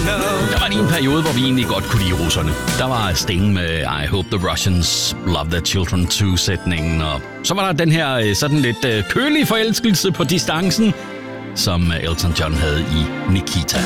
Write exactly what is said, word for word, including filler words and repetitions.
Der var lige en periode, hvor vi egentlig godt kunne lide russerne. Der var Sting med I Hope the Russians Love Their Children to-sætningen, og så var der den her sådan lidt kølige forelskelse på distancen, som Elton John havde i Nikita.